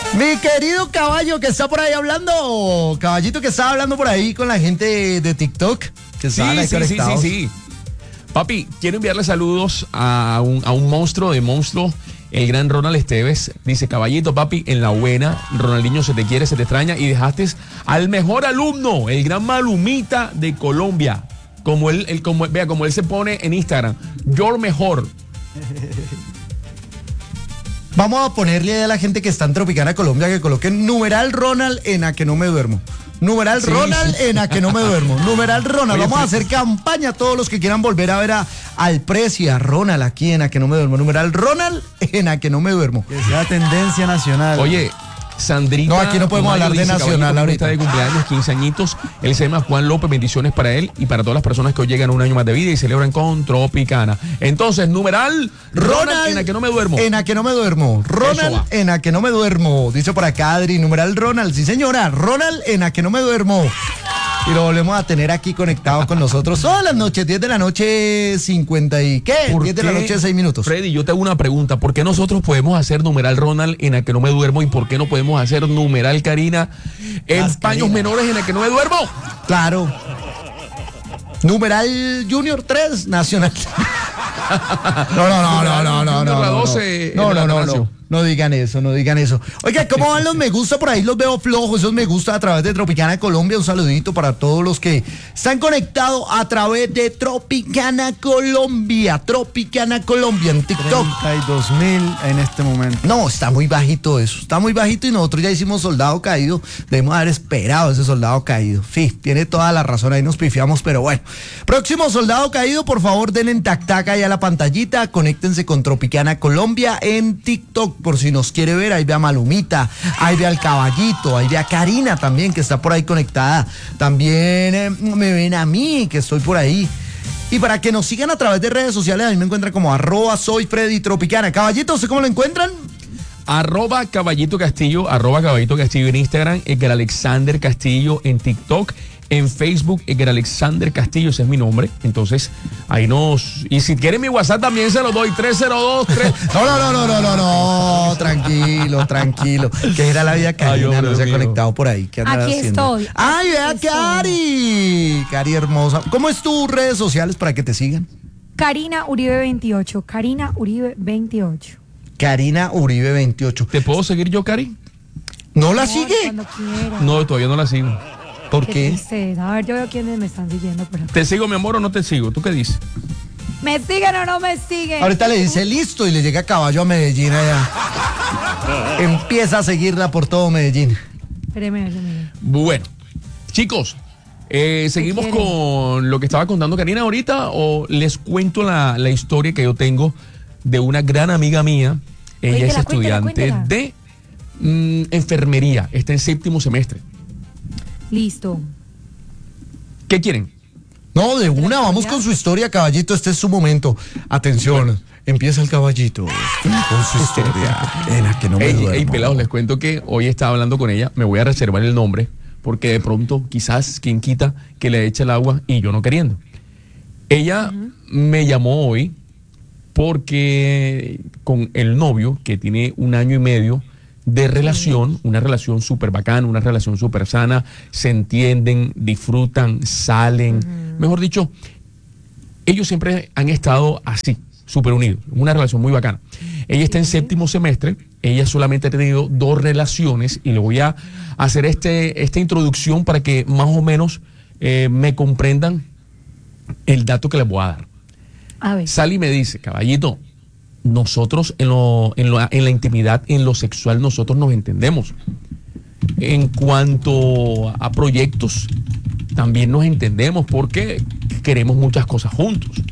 Mi querido caballo que está por ahí hablando, caballito que estaba hablando por ahí con la gente de TikTok, que estaban ahí conectados. Sí. Papi, quiero enviarle saludos a un monstruo de monstruo, el gran Ronald Esteves. Dice, caballito, papi, en la buena, Ronaldinho se te quiere, se te extraña y dejaste al mejor alumno, el gran Malumita de Colombia. Como él se pone en Instagram, yo mejor. Vamos a ponerle a la gente que está en Tropicana Colombia que coloquen numeral Ronald en a que no me duermo. Numeral Ronald en a que no me duermo. Numeral Ronald. Oye, vamos a hacer campaña a todos los que quieran volver a ver al Prezi, a Ronald aquí en a que no me duermo. Numeral Ronald en a que no me duermo. Que sea tendencia nacional. Oye, Sandrita. No, aquí no podemos hablar de nacional ahorita. Está de cumpleaños, 15 añitos. Él se llama Juan López. Bendiciones para él y para todas las personas que hoy llegan a un año más de vida y celebran con Tropicana. Entonces, numeral Ronald en a que no me duermo. En a que no me duermo. Ronald en a que no me duermo. Dice por acá Adri, numeral Ronald. Sí, señora. Ronald en a que no me duermo. Y lo volvemos a tener aquí conectado con nosotros todas las noches, 10 de la noche, 50 y ¿qué? 10 de la noche, 6 minutos. Freddy, yo te hago una pregunta. ¿Por qué nosotros podemos hacer numeral Ronald en a que no me duermo y por qué no podemos hacer numeral Karina en paños menores en a que no me duermo? Claro. Numeral Junior 3 Nacional. No digan eso. Oiga, ¿cómo van los me gusta? Por ahí los veo flojos, esos me gusta a través de Tropicana Colombia. Un saludito para todos los que están conectados a través de Tropicana Colombia en TikTok. 32,000 en este momento. No, está muy bajito eso, está muy bajito y nosotros ya hicimos Soldado Caído, debemos haber esperado ese Soldado Caído. Sí, tiene toda la razón, ahí nos pifiamos, pero bueno. Próximo Soldado Caído, por favor denle en tac-tac ahí a la pantallita, conéctense con Tropicana Colombia en TikTok, por si nos quiere ver, ahí ve a Malumita, ahí ve al caballito, ahí ve a Karina también, que está por ahí conectada, también me ven a mí, que estoy por ahí. Y para que nos sigan a través de redes sociales, a mí me encuentran como @soyfreddytropicana. Caballito, ¿usted cómo lo encuentran? @Caballito Castillo en Instagram, Edgar Alexander Castillo en TikTok, en Facebook, Edgar Alexander Castillo, ese es mi nombre. Entonces, ahí nos... Y si quieren mi WhatsApp también se lo doy, 302... No, tranquilo. Que era la vida Karina, no se ha conectado por ahí. ¿Qué andará haciendo? Estoy. ¡Ay, vea, Cari! Cari hermosa. ¿Cómo es tus redes sociales para que te sigan? Karina Uribe 28. Karina Uribe 28. Karina Uribe 28. ¿Te puedo seguir yo, Cari? ¿No la sigue? Cuando quiera. No, todavía no la sigo. ¿Por qué? Tristeza. A ver, yo veo quiénes me están siguiendo por acá. ¿Te sigo, mi amor, o no te sigo? ¿Tú qué dices? ¿Me siguen o no me siguen? Ahorita le dice listo y le llega caballo a Medellín allá. Empieza a seguirla por todo Medellín. Espéreme. Bueno, chicos, ¿seguimos con lo que estaba contando Karina ahorita o les cuento la historia que yo tengo de una gran amiga mía? Ella es estudiante de enfermería, está en 7º semestre. Listo. ¿Qué quieren? No, de una, vamos con su historia, caballito, este es su momento. Atención, empieza el caballito con su historia en la que no me duermo. Hey, pelados, les cuento que hoy estaba hablando con ella, me voy a reservar el nombre, porque de pronto quizás quien quita que le eche el agua y yo no queriendo. Ella me llamó hoy porque con el novio, que tiene 1 año y medio de relación, una relación súper bacana, una relación súper sana, se entienden, disfrutan, salen, mejor dicho, ellos siempre han estado así, súper unidos, una relación muy bacana. Ella está en 7º semestre, ella solamente ha tenido 2 relaciones y le voy a hacer esta introducción para que más o menos me comprendan el dato que les voy a dar. A ver. Sally me dice, caballito, nosotros en la intimidad, en lo sexual, nosotros nos entendemos. En cuanto a proyectos, también nos entendemos porque queremos muchas cosas juntos.